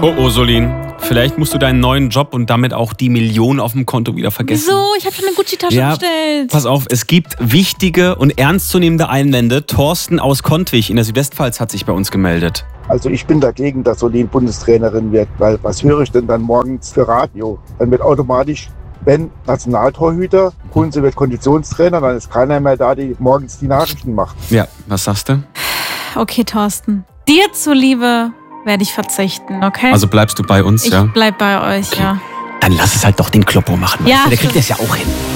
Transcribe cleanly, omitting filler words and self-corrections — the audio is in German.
Oh, Solin. Vielleicht musst du deinen neuen Job und damit auch die Millionen auf dem Konto wieder vergessen. Wieso? Ich habe schon eine Gucci-Tasche bestellt. Pass auf, es gibt wichtige und ernstzunehmende Einwände. Thorsten aus Kontwig in der Südwestpfalz hat sich bei uns gemeldet. Also ich bin dagegen, dass Solin Bundestrainerin wird, weil was höre ich denn dann morgens für Radio? Dann wird automatisch, wenn Nationaltorhüter, Kunze wird Konditionstrainer, dann ist keiner mehr da, der morgens die Nachrichten macht. Ja, was sagst du? Okay, Thorsten. Dir zuliebe werde ich verzichten, okay? Also bleibst du bei uns, ich bleib bei euch, ja. Dann lass es halt doch den Kloppo machen. Ja, der kriegt das ja auch hin.